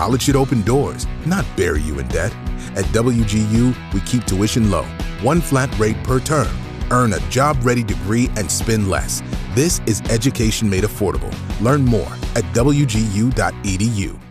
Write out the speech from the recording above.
College should open doors, not bury you in debt. At WGU, we keep tuition low, one flat rate per term. Earn a job-ready degree and spend less. This is education made affordable. Learn more at wgu.edu.